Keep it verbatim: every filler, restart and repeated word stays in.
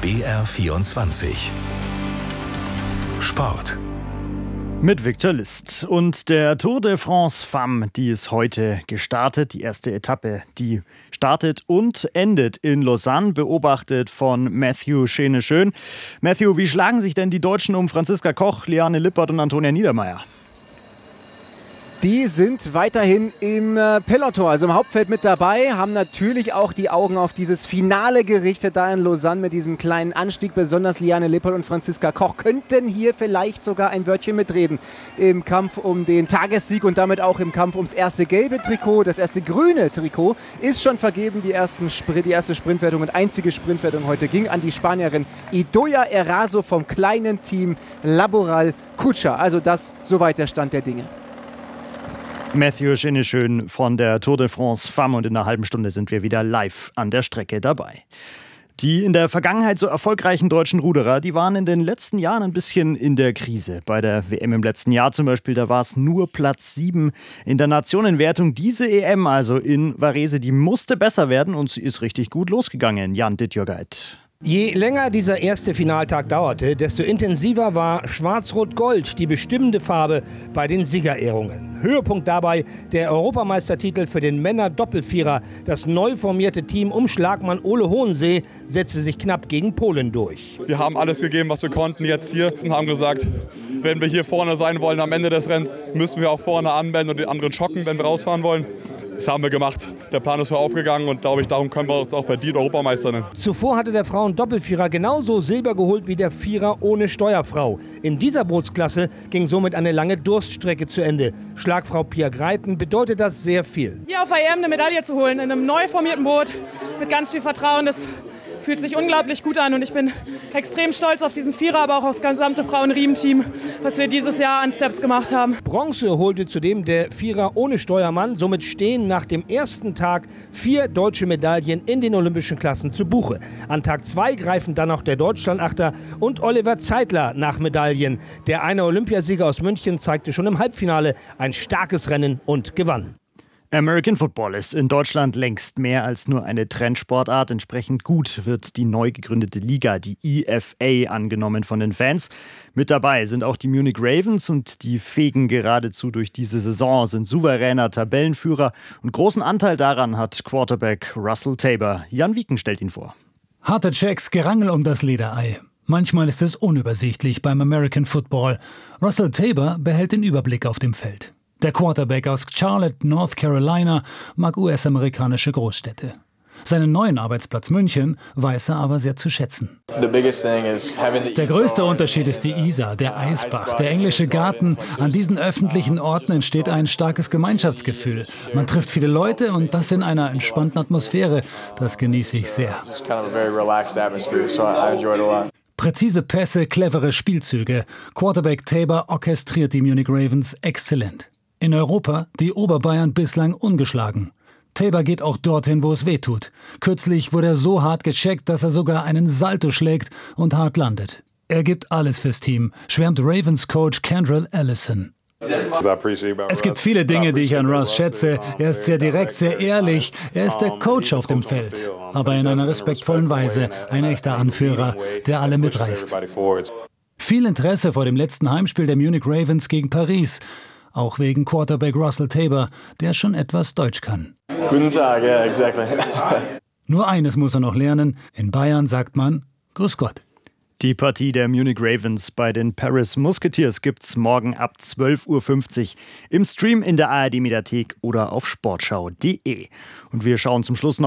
B R vierundzwanzig Sport. Mit Viktor List. Und der Tour de France Femmes, die ist heute gestartet. Die erste Etappe, die startet und endet in Lausanne, beobachtet von Matthew Schene-Schön. Matthew, wie schlagen sich denn die Deutschen um Franziska Koch, Liane Lippert und Antonia Niedermaier? Die sind weiterhin im Peloton, also im Hauptfeld mit dabei, haben natürlich auch die Augen auf dieses Finale gerichtet da in Lausanne mit diesem kleinen Anstieg. Besonders Liane Lippert und Franziska Koch könnten hier vielleicht sogar ein Wörtchen mitreden im Kampf um den Tagessieg und damit auch im Kampf ums erste gelbe Trikot. Das erste grüne Trikot ist schon vergeben. Die, ersten Sprint, die erste Sprintwertung und einzige Sprintwertung heute ging an die Spanierin Idoia Eraso vom kleinen Team Laboral Cucha. Also das soweit der Stand der Dinge. Matthew Schene-Schön von der Tour de France Femmes und in einer halben Stunde sind wir wieder live an der Strecke dabei. Die in der Vergangenheit so erfolgreichen deutschen Ruderer, die waren in den letzten Jahren ein bisschen in der Krise. Bei der W M im letzten Jahr zum Beispiel, da war es nur Platz sieben in der Nationenwertung. Diese E M also in Varese, die musste besser werden und sie ist richtig gut losgegangen. Jan Dittjörgeit. Je länger dieser erste Finaltag dauerte, desto intensiver war Schwarz-Rot-Gold die bestimmende Farbe bei den Siegerehrungen. Höhepunkt dabei der Europameistertitel für den Männer-Doppelvierer. Das neu formierte Team um Schlagmann Ole Hohensee setzte sich knapp gegen Polen durch. Wir haben alles gegeben, was wir konnten jetzt hier und haben gesagt, wenn wir hier vorne sein wollen am Ende des Rennens, müssen wir auch vorne anmelden und den anderen schocken, wenn wir rausfahren wollen. Das haben wir gemacht. Der Plan ist für aufgegangen und glaube ich, darum können wir uns auch verdient Europameister nennen. Zuvor hatte der Frauen-Doppelvierer genauso Silber geholt wie der Vierer ohne Steuerfrau. In dieser Bootsklasse ging somit eine lange Durststrecke zu Ende. Schlagfrau Pia Greiten bedeutet das sehr viel. Hier auf der E M eine Medaille zu holen, in einem neu formierten Boot mit ganz viel Vertrauen, das fühlt sich unglaublich gut an und ich bin extrem stolz auf diesen Vierer, aber auch auf das gesamte Frauen-Riemen-Team, was wir dieses Jahr an Steps gemacht haben. Bronze holte zudem der Vierer ohne Steuermann. Somit stehen nach dem ersten Tag vier deutsche Medaillen in den olympischen Klassen zu Buche. An Tag zwei greifen dann noch der Deutschlandachter und Oliver Zeitler nach Medaillen. Der eine Olympiasieger aus München zeigte schon im Halbfinale ein starkes Rennen und gewann. American Football ist in Deutschland längst mehr als nur eine Trendsportart. Entsprechend gut wird die neu gegründete Liga, die E F A, angenommen von den Fans. Mit dabei sind auch die Munich Ravens und die fegen geradezu durch diese Saison, sind souveräner Tabellenführer und großen Anteil daran hat Quarterback Russell Tabor. Jan Wieken stellt ihn vor. Harte Checks, Gerangel um das Lederei. Manchmal ist es unübersichtlich beim American Football. Russell Tabor behält den Überblick auf dem Feld. Der Quarterback aus Charlotte, North Carolina, mag U S-amerikanische Großstädte. Seinen neuen Arbeitsplatz München weiß er aber sehr zu schätzen. Der größte Unterschied ist die Isar, der Eisbach, der englische Garten. An diesen öffentlichen Orten entsteht ein starkes Gemeinschaftsgefühl. Man trifft viele Leute und das in einer entspannten Atmosphäre. Das genieße ich sehr. Präzise Pässe, clevere Spielzüge. Quarterback Tabor orchestriert die Munich Ravens exzellent. In Europa die Oberbayern bislang ungeschlagen. Tabor geht auch dorthin, wo es weh tut. Kürzlich wurde er so hart gecheckt, dass er sogar einen Salto schlägt und hart landet. Er gibt alles fürs Team, schwärmt Ravens-Coach Kendrell Ellison. Es gibt viele Dinge, die ich an Russ schätze. Er ist sehr direkt, sehr ehrlich. Er ist der Coach auf dem Feld, aber in einer respektvollen Weise. Ein echter Anführer, der alle mitreißt. Viel Interesse vor dem letzten Heimspiel der Munich Ravens gegen Paris. Auch wegen Quarterback Russell Tabor, der schon etwas Deutsch kann. Guten Tag, ja, yeah, exactly. Nur eines muss er noch lernen. In Bayern sagt man Grüß Gott. Die Partie der Munich Ravens bei den Paris Musketeers gibt's morgen ab zwölf Uhr fünfzig im Stream in der A R D-Mediathek oder auf sportschau punkt de. Und wir schauen zum Schluss noch